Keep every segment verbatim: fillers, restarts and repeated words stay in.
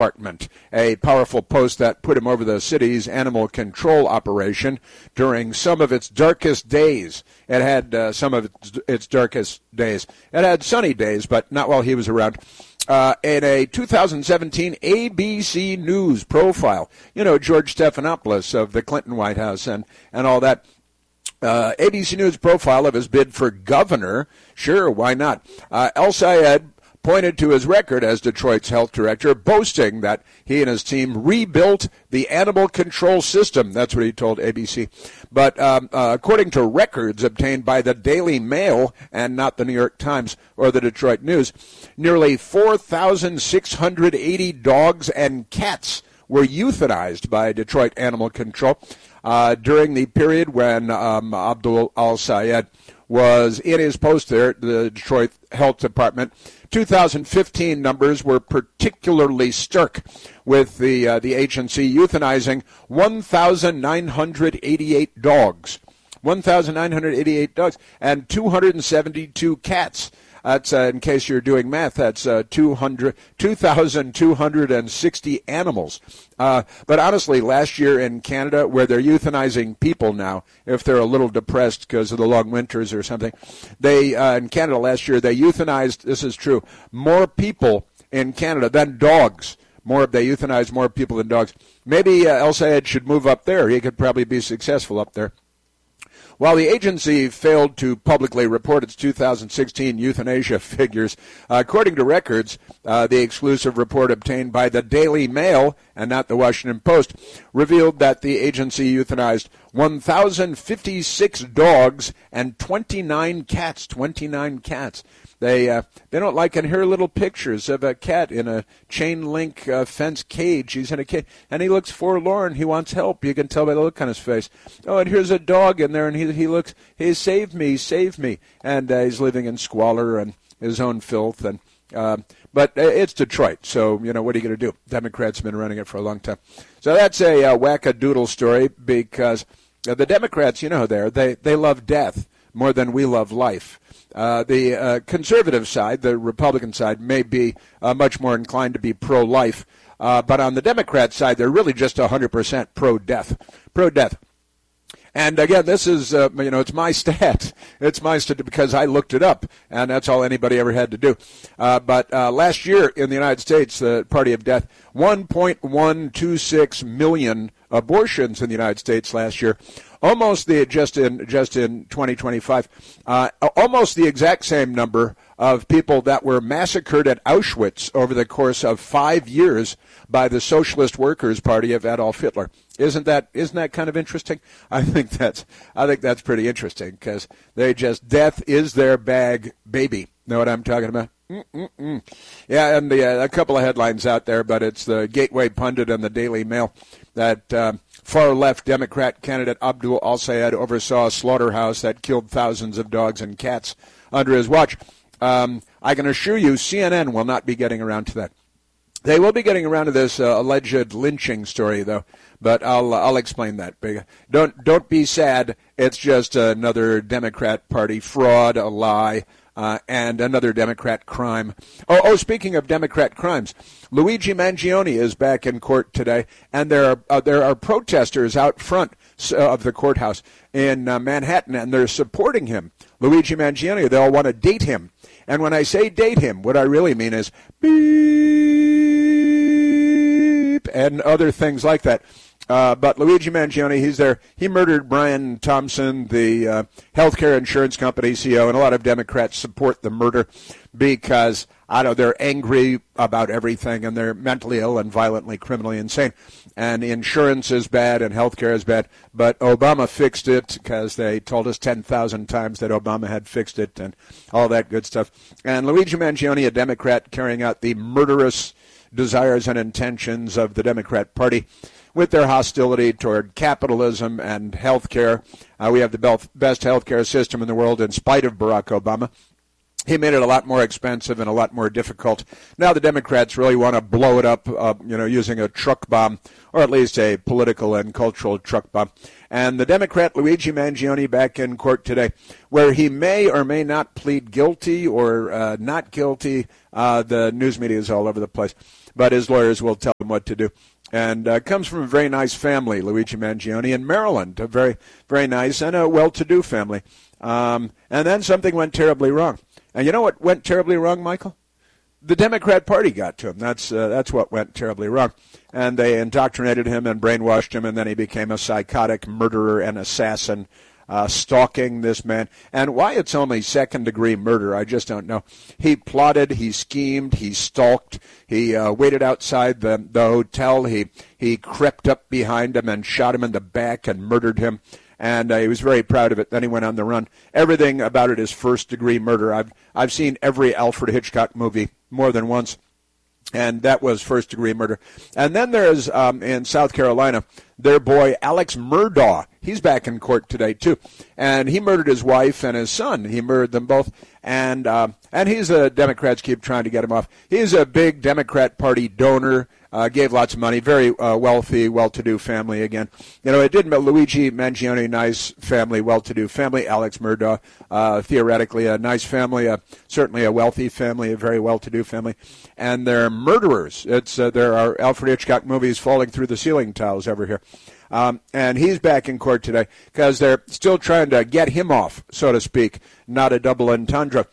Department, a powerful post that put him over the city's animal control operation during some of its darkest days. It had uh, some of its, its darkest days. It had sunny days, but not while he was around. Uh, in a two thousand seventeen A B C News profile, you know, George Stephanopoulos of the Clinton White House and, and all that. Uh, A B C News profile of his bid for governor. Sure, why not? Uh, El Sayed pointed to his record as Detroit's health director, boasting that he and his team rebuilt the animal control system. That's what he told A B C. But um, uh, according to records obtained by the Daily Mail and not the New York Times or the Detroit News, nearly four thousand six hundred eighty dogs and cats were euthanized by Detroit Animal Control uh, during the period when um, Abdul Al-Sayed was in his post there at the Detroit Health Department. two thousand fifteen numbers were particularly stark, with the uh, the agency euthanizing one thousand nine hundred eighty-eight dogs, one thousand nine hundred eighty-eight dogs, and two hundred seventy-two cats. That's, uh, in case you're doing math, that's uh, two thousand two hundred sixty animals. Uh, but honestly, last year in Canada, where they're euthanizing people now, if they're a little depressed because of the long winters or something, they uh, in Canada last year, they euthanized, this is true, more people in Canada than dogs. More, they euthanized more people than dogs. Maybe uh, El Sayed should move up there. He could probably be successful up there. While the agency failed to publicly report its two thousand sixteen euthanasia figures, uh, according to records, uh, the exclusive report obtained by the Daily Mail and not the Washington Post revealed that the agency euthanized one thousand fifty-six dogs and twenty-nine cats. twenty-nine cats. They uh, they don't like and hear little pictures of a cat in a chain link uh, fence cage. He's in a cage, and he looks forlorn. He wants help. You can tell by the look on his face. Oh, and here's a dog in there, and he he looks. He saved me, saved me, and uh, he's living in squalor and his own filth. And uh, but uh, it's Detroit, so you know what are you going to do? Democrats have been running it for a long time. So that's a uh, wackadoodle story because uh, the Democrats, you know, there they they love death more than we love life. Uh, the uh, conservative side, the Republican side, may be uh, much more inclined to be pro-life. Uh, but on the Democrat side, they're really just one hundred percent pro-death. Pro-death. And again, this is, uh, you know, it's my stat. It's my stat because I looked it up, and that's all anybody ever had to do. Uh, but uh, last year in the United States, the party of death, one point one two six million abortions in the United States last year. Almost the just in just in twenty twenty-five, uh, almost the exact same number of people that were massacred at Auschwitz over the course of five years by the Socialist Workers' Party of Adolf Hitler. Isn't that isn't that kind of interesting? I think that's I think that's pretty interesting because they just death is their bag, baby. Know what I'm talking about? Mm-mm-mm. Yeah, and the, uh, a couple of headlines out there, but it's the Gateway Pundit and the Daily Mail that uh, far-left Democrat candidate Abdul Al-Sayed oversaw a slaughterhouse that killed thousands of dogs and cats under his watch. Um, I can assure you C N N will not be getting around to that. They will be getting around to this uh, alleged lynching story, though, but I'll uh, I'll explain that. Don't don't be sad. It's just another Democrat Party fraud, a lie. Uh, and another Democrat crime. Oh, oh, speaking of Democrat crimes, Luigi Mangione is back in court today, and there are uh, there are protesters out front of the courthouse in uh, Manhattan, and they're supporting him. Luigi Mangione, they all want to date him. And when I say date him, what I really mean is beep and other things like that. Uh, but Luigi Mangione, he's there. He murdered Brian Thompson, the uh, healthcare insurance company C E O, and a lot of Democrats support the murder because, I don't know, they're angry about everything, and they're mentally ill and violently, criminally insane. And insurance is bad and healthcare is bad, but Obama fixed it because they told us ten thousand times that Obama had fixed it and all that good stuff. And Luigi Mangione, a Democrat, carrying out the murderous desires and intentions of the Democrat Party, with their hostility toward capitalism and health care. Uh, we have the best health care system in the world in spite of Barack Obama. He made it a lot more expensive and a lot more difficult. Now the Democrats really want to blow it up, uh, you know, using a truck bomb, or at least a political and cultural truck bomb. And the Democrat Luigi Mangione back in court today, where he may or may not plead guilty or uh, not guilty. Uh, the news media is all over the place. But his lawyers will tell him what to do. And uh, comes from a very nice family, Luigi Mangione, in Maryland, a very, very nice and a well-to-do family. Um, and then something went terribly wrong. And you know what went terribly wrong, Michael? The Democrat Party got to him. That's uh, that's what went terribly wrong. And they indoctrinated him and brainwashed him, and then he became a psychotic murderer and assassin, uh, stalking this man. And why it's only second-degree murder, I just don't know. He plotted, he schemed, he stalked, he uh, waited outside the, the hotel, he, he crept up behind him and shot him in the back and murdered him. And uh, he was very proud of it. Then he went on the run. Everything about it is first-degree murder. I've I've seen every Alfred Hitchcock movie more than once, and that was first-degree murder. And then there's, um, in South Carolina, their boy Alex Murdaugh. He's back in court today, too. And he murdered his wife and his son. He murdered them both. And uh, and he's the Democrats keep trying to get him off. He's a big Democrat Party donor. Uh, gave lots of money, very uh, wealthy, well-to-do family again. You know, it did Luigi Mangione, nice family, well-to-do family. Alex Murdaugh, uh, theoretically a nice family, uh, certainly a wealthy family, a very well-to-do family. And they're murderers. It's uh, there are Alfred Hitchcock movies falling through the ceiling tiles over here. Um, and he's back in court today because they're still trying to get him off, so to speak, not a double entendre.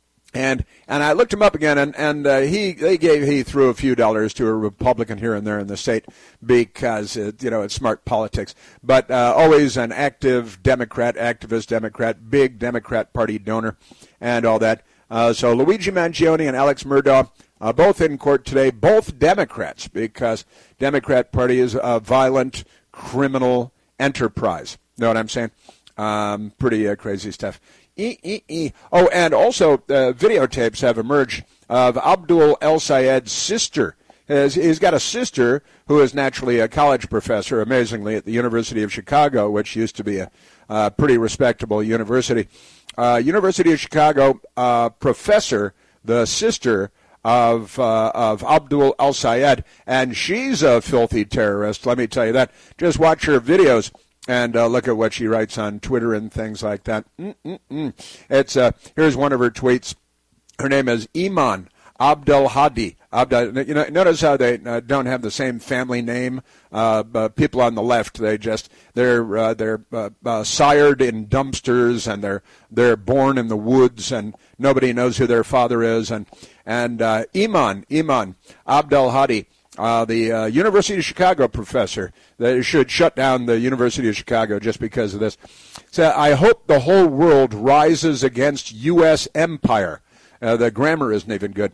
And and I looked him up again, and and uh, he they gave he threw a few dollars to a Republican here and there in the state because it, you know it's smart politics. But uh, always an active Democrat, activist Democrat, big Democrat Party donor, and all that. Uh, so Luigi Mangione and Alex Murdaugh, uh, both in court today, both Democrats, because Democrat Party is a violent criminal enterprise. Know what I'm saying? Um, pretty uh, crazy stuff. E, e, e. Oh, and also uh, videotapes have emerged of Abdul El-Sayed's sister. He's got a sister who is naturally a college professor, amazingly, at the University of Chicago, which used to be a uh, pretty respectable university. Uh, University of Chicago uh, professor, the sister of uh, of Abdul El-Sayed, and she's a filthy terrorist, let me tell you that. Just watch her videos. And uh, look at what she writes on Twitter and things like that. Mm-mm-mm. It's uh, here's one of her tweets. Her name is Iman Abdel Hadi. Abdel, you know, notice how they uh, don't have the same family name. Uh, but people on the left, they just they're uh, they're uh, uh, sired in dumpsters, and they're they're born in the woods, and nobody knows who their father is. And and uh, Iman Iman Abdel Hadi. Uh, the uh, University of Chicago professor that should shut down the University of Chicago just because of this. So I hope the whole world rises against U S empire. Uh, the grammar isn't even good.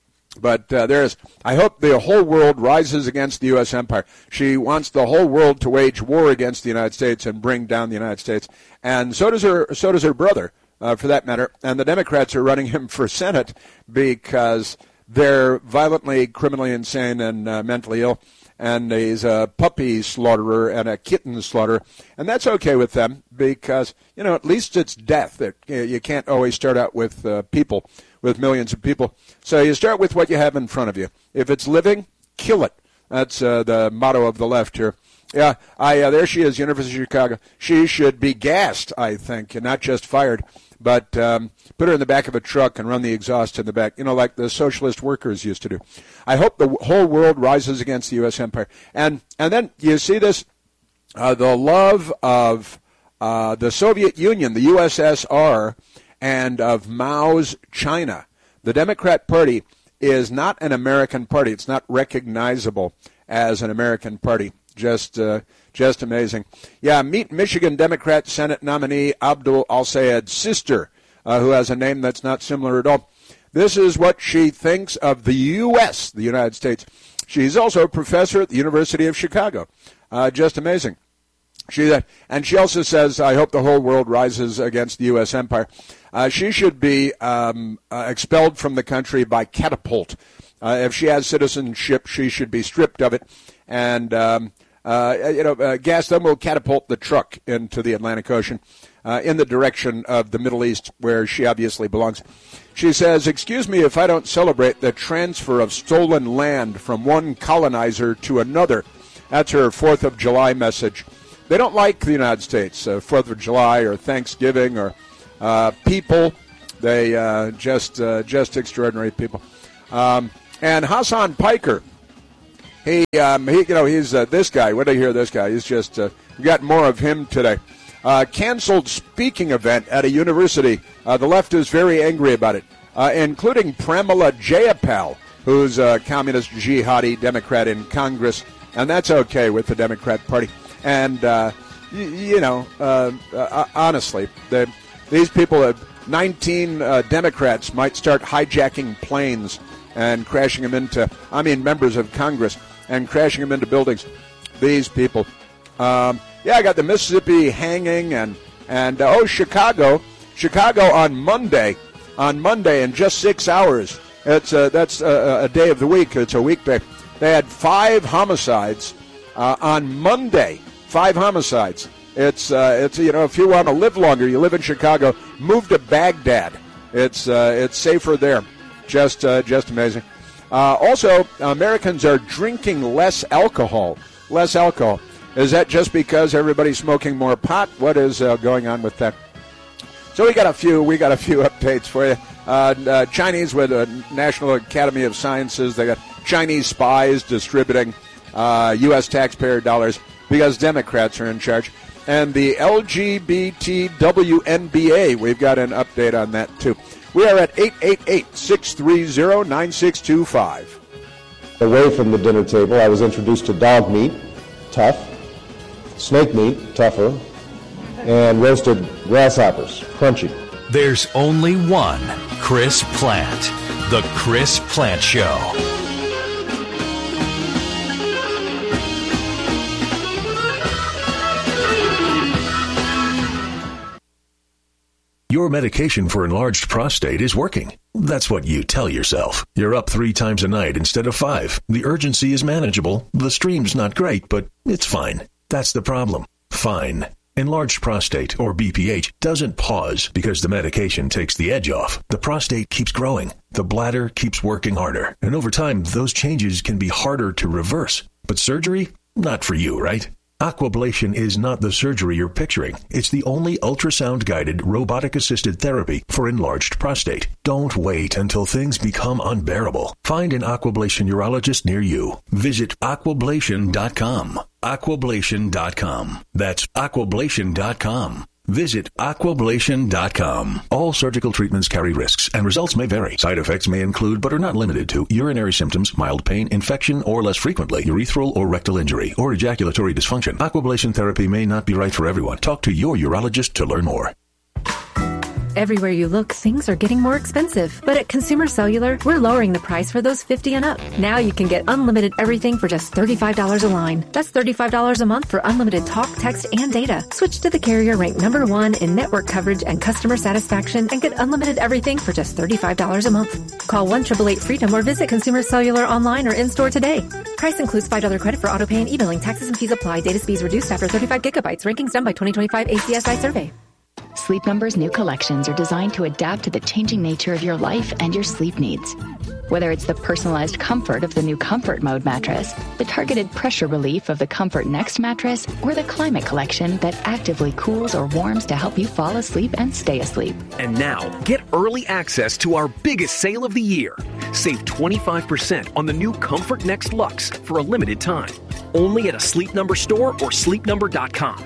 But uh, there is, I hope the whole world rises against the U S empire. She wants the whole world to wage war against the United States and bring down the United States. And so does her, so does her brother, uh, for that matter. And the Democrats are running him for Senate because they're violently, criminally insane and uh, mentally ill, and he's a puppy slaughterer and a kitten slaughterer, and that's okay with them because, you know, at least it's death. It, you can't always start out with uh, people, with millions of people. So you start with what you have in front of you. If it's living, kill it. That's uh, the motto of the left here. Yeah, I uh, there she is, University of Chicago. She should be gassed, I think, and not just fired. But um, put her in the back of a truck and run the exhaust in the back, you know, like the socialist workers used to do. I hope the whole world rises against the U S empire. And and then you see this, uh, the love of uh, the Soviet Union, the U S S R, and of Mao's China. The Democrat Party is not an American party. It's not recognizable as an American party. Just uh, just amazing. Yeah, meet Michigan Democrat Senate nominee Abdul El-Sayed's sister, uh, who has a name that's not similar at all. This is what she thinks of the U S, the United States. She's also a professor at the University of Chicago. Uh, just amazing. She uh, and she also says, I hope the whole world rises against the U S empire. Uh, she should be um, uh, expelled from the country by catapult. Uh, if she has citizenship, she should be stripped of it. And, um, uh, you know, uh, gas them will catapult the truck into the Atlantic Ocean uh, in the direction of the Middle East, where she obviously belongs. She says, excuse me if I don't celebrate the transfer of stolen land from one colonizer to another. That's her fourth of July message. They don't like the United States, uh, fourth of July or Thanksgiving or uh, people. They uh, just uh, just extraordinary people. Um, and Hassan Piker, He, um, he, you know, he's uh, this guy. When I hear this guy, he's just uh, we got more of him today. Uh, canceled speaking event at a university. Uh, the left is very angry about it, uh, including Pramila Jayapal, who's a communist jihadi Democrat in Congress, and that's okay with the Democrat Party. And uh, y- you know, uh, uh, honestly, the, these people, uh, nineteen uh, Democrats might start hijacking planes and crashing them into, I mean, members of Congress, and crashing them into buildings. These people. Um, yeah, I got the Mississippi hanging, and, and uh, oh, Chicago. Chicago on Monday. On Monday in just six hours. It's uh, That's a, a day of the week. It's a weekday. They had five homicides uh, on Monday. Five homicides. It's, uh, it's you know, if you want to live longer, you live in Chicago, move to Baghdad. It's, uh, it's safer there. Just uh, just amazing. Uh, also, Americans are drinking less alcohol. Less alcohol. Is that just because everybody's smoking more pot? What is uh, going on with that? So we got a few. We got a few updates for you. Uh, uh, Chinese with the National Academy of Sciences. They got Chinese spies distributing uh, U S taxpayer dollars because Democrats are in charge. And the L G B T W N B A. We've got an update on that too. We are at eight eight eight, six three zero, nine six two five. Away from the dinner table, I was introduced to dog meat, tough, snake meat, tougher, and roasted grasshoppers, crunchy. There's only one Chris Plante, The Chris Plante Show. Your medication for enlarged prostate is working. That's what you tell yourself. You're up three times a night instead of five. The urgency is manageable. The stream's not great, but it's fine. That's the problem. Fine. Enlarged prostate, or B P H, doesn't pause because the medication takes the edge off. The prostate keeps growing. The bladder keeps working harder. And over time, those changes can be harder to reverse. But surgery? Not for you, right? Aquablation is not the surgery you're picturing. It's the only ultrasound-guided, robotic-assisted therapy for enlarged prostate. Don't wait until things become unbearable. Find an Aquablation urologist near you. Visit aquablation dot com. aquablation dot com. That's aquablation dot com. Visit aquablation dot com. All surgical treatments carry risks, and results may vary. Side effects may include, but are not limited to, urinary symptoms, mild pain, infection, or less frequently, urethral or rectal injury, or ejaculatory dysfunction. Aquablation therapy may not be right for everyone. Talk to your urologist to learn more. Everywhere you look, things are getting more expensive. But at Consumer Cellular, we're lowering the price for those fifty and up. Now you can get unlimited everything for just thirty-five dollars a line. That's thirty-five dollars a month for unlimited talk, text, and data. Switch to the carrier ranked number one in network coverage and customer satisfaction and get unlimited everything for just thirty-five dollars a month. Call one eight eight eight freedom or visit Consumer Cellular online or in-store today. Price includes five dollars credit for auto pay and e-billing. Taxes and fees apply. Data speeds reduced after thirty-five gigabytes. Rankings done by twenty twenty-five A C S I survey. Sleep Number's new collections are designed to adapt to the changing nature of your life and your sleep needs. Whether it's the personalized comfort of the new Comfort Mode mattress, the targeted pressure relief of the Comfort Next mattress, or the Climate Collection that actively cools or warms to help you fall asleep and stay asleep. And now, get early access to our biggest sale of the year. Save twenty-five percent on the new Comfort Next Luxe for a limited time. Only at a Sleep Number store or sleep number dot com.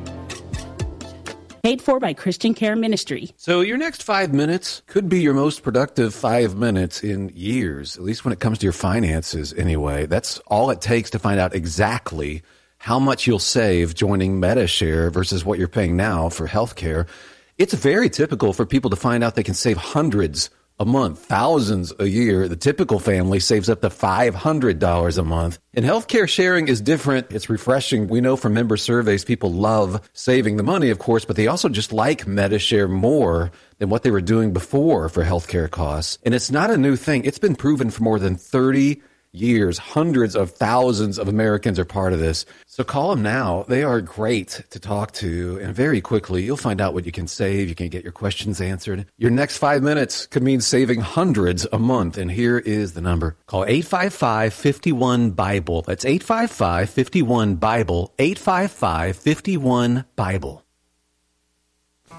Paid for by Christian Care Ministry. So your next five minutes could be your most productive five minutes in years, at least when it comes to your finances anyway. That's all it takes to find out exactly how much you'll save joining Medi-Share versus what you're paying now for healthcare. It's very typical for people to find out they can save hundreds a month, thousands a year. The typical family saves up to five hundred dollars a month. And healthcare sharing is different. It's refreshing. We know from member surveys, people love saving the money, of course, but they also just like Medi-Share more than what they were doing before for healthcare costs. And it's not a new thing. It's been proven for more than thirty years. Hundreds of thousands of Americans are part of this. So call them now. They are great to talk to. And very quickly, you'll find out what you can save. You can get your questions answered. Your next five minutes could mean saving hundreds a month. And here is the number. Call eight five five, five one, BIBLE. That's eight five five, five one, BIBLE. eight five five, five one, BIBLE.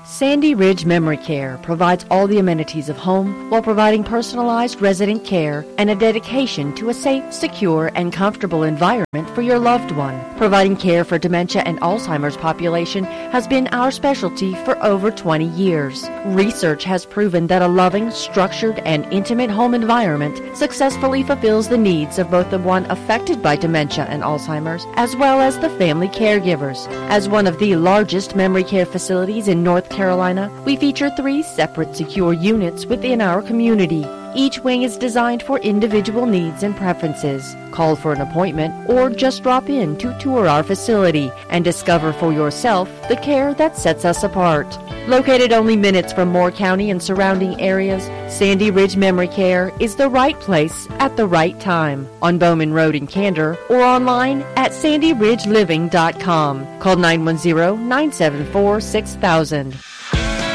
Sandy Ridge Memory Care provides all the amenities of home while providing personalized resident care and a dedication to a safe, secure, and comfortable environment for your loved one. Providing care for dementia and Alzheimer's population has been our specialty for over twenty years. Research has proven that a loving, structured, and intimate home environment successfully fulfills the needs of both the one affected by dementia and Alzheimer's as well as the family caregivers. As one of the largest memory care facilities in North Carolina, we feature three separate secure units within our community. Each wing is designed for individual needs and preferences. Call for an appointment or just drop in to tour our facility and discover for yourself the care that sets us apart. Located only minutes from Moore County and surrounding areas, Sandy Ridge Memory Care is the right place at the right time. On Bowman Road in Candor or online at sandy ridge living dot com. Call nine one zero, nine seven four, six thousand.